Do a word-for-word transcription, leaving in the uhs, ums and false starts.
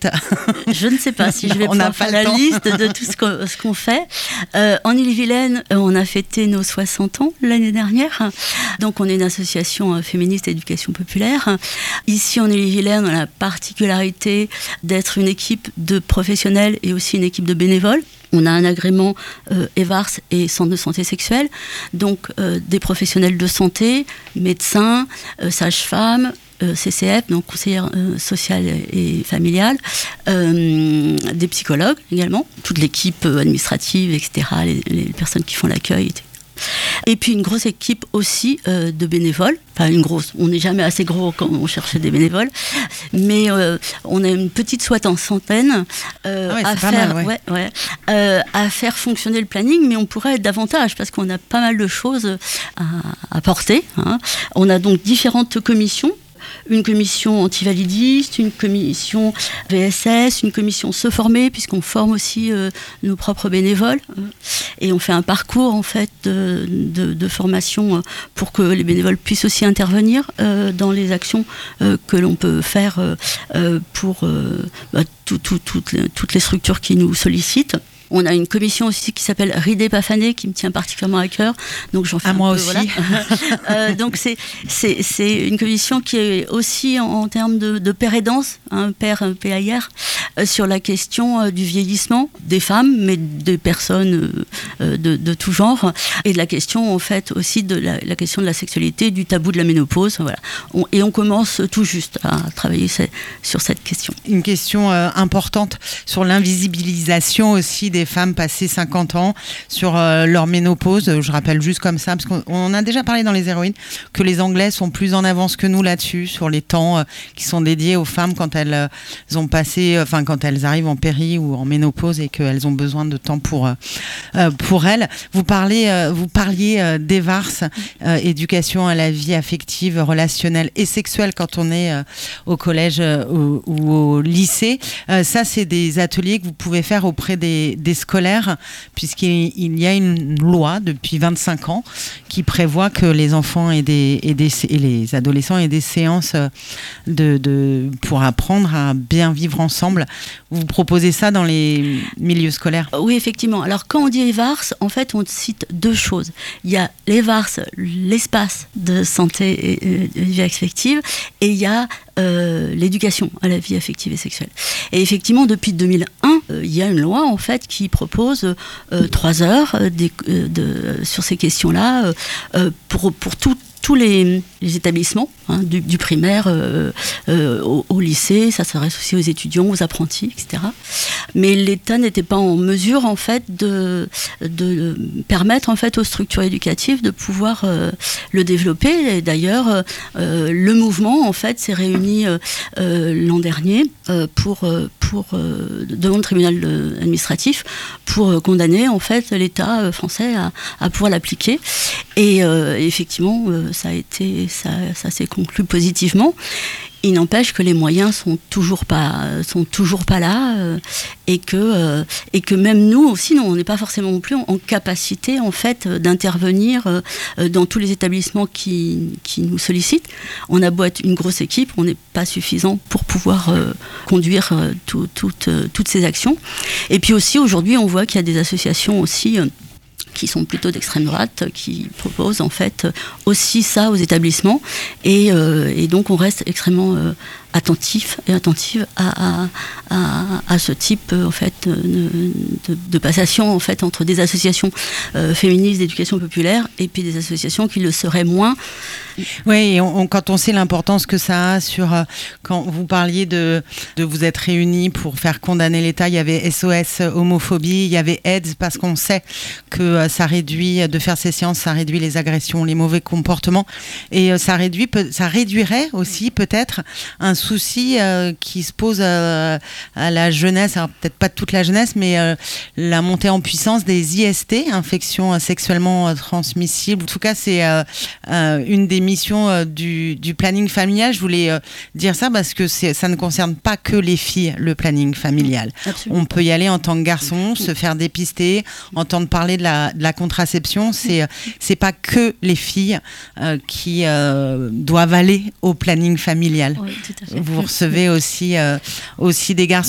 retraite. Je ne sais pas si je vais on pouvoir faire la temps. liste de tout ce qu'on, ce qu'on fait. Euh, en Ille-et-Vilaine, on a fêté nos soixante ans l'année dernière. Donc on est une association féministe d'éducation populaire. Ici en Ille-et-Vilaine, on a la particularité d'être une équipe de professionnels et aussi une équipe de bénévoles. On a un agrément euh, EVARS et centre de santé sexuelle, donc euh, des professionnels de santé, médecins, euh, sages-femmes, euh, C C F, donc conseillère euh, sociale et familiale, euh, des psychologues également, toute l'équipe euh, administrative, et cetera, les, les personnes qui font l'accueil, et cetera. Et puis une grosse équipe aussi euh, de bénévoles, enfin une grosse, on n'est jamais assez gros quand on cherchait des bénévoles, mais euh, on a une petite soixantaine euh, ah ouais, à, mal, faire, ouais. Ouais, ouais, euh, à faire fonctionner le planning, mais on pourrait être davantage parce qu'on a pas mal de choses à, à porter. Hein. On a donc différentes commissions. Une commission antivalidiste, une commission V S S, une commission se former, puisqu'on forme aussi euh, nos propres bénévoles. Euh, et on fait un parcours en fait, de, de, de formation euh, pour que les bénévoles puissent aussi intervenir euh, dans les actions euh, que l'on peut faire euh, euh, pour euh, bah, tout, tout, toutes, les, toutes les structures qui nous sollicitent. On a une commission aussi qui s'appelle Ridé Pafané, qui me tient particulièrement à cœur. Donc j'en fais à un moi peu, aussi. Voilà. euh, donc c'est, c'est, c'est une commission qui est aussi en, en termes de, de père aidance, hein, père P A I R, euh, sur la question euh, du vieillissement des femmes, mais des personnes euh, de, de tout genre, et de la question en fait aussi de la, la question de la sexualité, du tabou de la ménopause. Voilà. On, et on commence tout juste à travailler c- sur cette question. Une question euh, importante sur l'invisibilisation aussi des femmes passées cinquante ans sur euh, leur ménopause. Je rappelle juste comme ça, parce qu'on on a déjà parlé dans les héroïnes que les Anglais sont plus en avance que nous là-dessus, sur les temps euh, qui sont dédiés aux femmes quand elles euh, ont passé, enfin euh, quand elles arrivent en péri ou en ménopause et qu'elles ont besoin de temps pour euh, euh, pour elles. Vous parlez, euh, vous parliez euh, d'EVARS, euh, éducation à la vie affective, relationnelle et sexuelle quand on est euh, au collège euh, ou, ou au lycée. Euh, ça, c'est des ateliers que vous pouvez faire auprès des, des scolaires, puisqu'il il y a une loi depuis vingt-cinq ans qui prévoit que les enfants et, des, et, des, et les adolescents aient des séances de, de, pour apprendre à bien vivre ensemble. Vous proposez ça dans les milieux scolaires ? Oui, effectivement. Alors, quand on dit EVARS, en fait, on cite deux choses. Il y a l'EVARS, l'espace de santé et de vie affective, et il y a euh, l'éducation à la vie affective et sexuelle. Et effectivement, depuis deux mille un, euh, il y a une loi, en fait, qui propose euh, trois heures euh, des, euh, de, sur ces questions-là euh, pour, pour tout tous les, les établissements, hein, du, du primaire euh, euh, au, au lycée, ça s'adresse aussi aux étudiants, aux apprentis, et cetera. Mais l'État n'était pas en mesure, en fait, de, de permettre, en fait, aux structures éducatives de pouvoir euh, le développer. Et d'ailleurs, euh, le mouvement, en fait, s'est réuni euh, euh, l'an dernier euh, pour, pour, euh, devant le tribunal administratif pour euh, condamner, en fait, l'État français à, à pouvoir l'appliquer. Et euh, effectivement, euh, ça a été, ça, ça s'est conclu positivement. Il n'empêche que les moyens sont toujours pas, sont toujours pas là, euh, et que euh, et que même nous aussi, non, on n'est pas forcément non plus en, en capacité en fait d'intervenir euh, dans tous les établissements qui qui nous sollicitent. On a beau être une grosse équipe, on n'est pas suffisant pour pouvoir euh, conduire euh, tout, toutes euh, toutes ces actions. Et puis aussi aujourd'hui, on voit qu'il y a des associations aussi. Euh, qui sont plutôt d'extrême droite, qui proposent en fait aussi ça aux établissements. Et, euh, et donc on reste extrêmement euh, attentif et attentive à, à, à, à ce type en fait, de, de, de passation en fait, entre des associations euh, féministes d'éducation populaire et puis des associations qui le seraient moins. Oui, et on, on, quand on sait l'importance que ça a sur... Euh, quand vous parliez de, de vous être réunis pour faire condamner l'État, il y avait S O S homophobie, il y avait AIDS, parce qu'on sait que euh, ça réduit, de faire ces séances, ça réduit les agressions, les mauvais comportements, et euh, ça, réduit, ça réduirait aussi peut-être un souci euh, qui se pose euh, à la jeunesse, alors peut-être pas toute la jeunesse, mais euh, la montée en puissance des I S T, infections sexuellement euh, transmissibles. En tout cas, c'est euh, euh, une des missions euh, du, du planning familial. Je voulais euh, dire ça parce que c'est, ça ne concerne pas que les filles, le planning familial. Absolument. On peut y aller en tant que garçon, se faire dépister, entendre parler de la, de la contraception. C'est, c'est pas que les filles euh, qui euh, doivent aller au planning familial. Oui, tout à fait. Vous recevez aussi, euh, aussi des garçons.